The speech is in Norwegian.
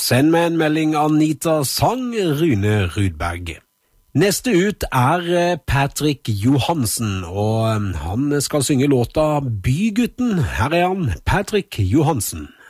Send meg en melding, Anita, sang Rune Rudberg. Neste ut Patrick Johansen, og han skal synge låta Bygutten. Her han, Patrick Johansen.